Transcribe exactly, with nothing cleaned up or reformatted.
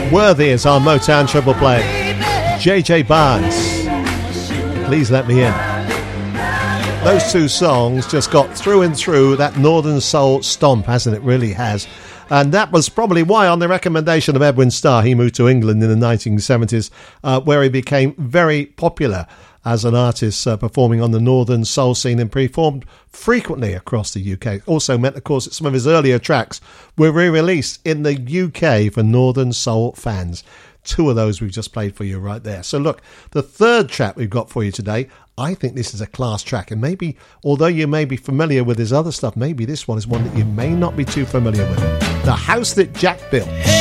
Worthy is our Motown triple play. J J Barnes, Please Let Me In. Those two songs just got through and through that Northern Soul stomp, hasn't it? Really has. And that was probably why, on the recommendation of Edwin Starr, he moved to England in the nineteen seventies, uh, where he became very popular as an artist, uh, performing on the Northern Soul scene and performed frequently across the U K. Also meant, of course, that some of his earlier tracks were re-released in the U K for Northern Soul fans. Two of those we've just played for you right there. So look, the third track we've got for you today, I think this is a class track, and maybe, although you may be familiar with his other stuff, maybe this one is one that you may not be too familiar with. The House That Jack Built.